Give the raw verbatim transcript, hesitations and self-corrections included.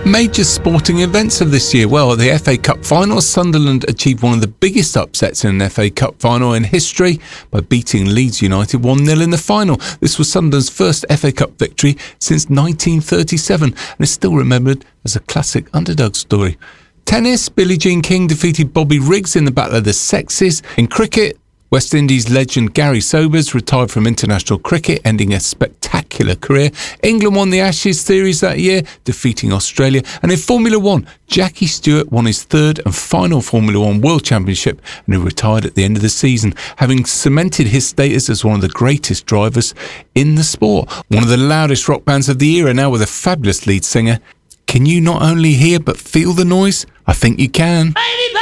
Major sporting events of this year. Well, at the F A Cup final, Sunderland achieved one of the biggest upsets in an F A Cup final in history by beating Leeds United one nil in the final. This was Sunderland's first F A Cup victory since nineteen thirty-seven and is still remembered as a classic underdog story. Tennis, Billie Jean King defeated Bobby Riggs in the Battle of the Sexes. In cricket, West Indies legend Gary Sobers retired from international cricket, ending a spectacular career. England won the Ashes series that year, defeating Australia. And in Formula One, Jackie Stewart won his third and final Formula One World Championship and he retired at the end of the season, having cemented his status as one of the greatest drivers in the sport. One of the loudest rock bands of the era, now with a fabulous lead singer. Can you not only hear but feel the noise? I think you can.